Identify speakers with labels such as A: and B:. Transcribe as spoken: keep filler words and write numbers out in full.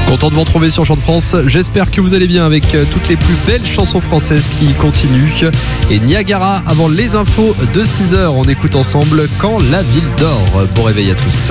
A: Content de vous retrouver sur Chant de France. J'espère que vous allez bien avec toutes les plus belles chansons françaises qui continuent. Et Niagara avant les infos de six heures. On écoute ensemble Quand la ville dort. Bon réveil à tous.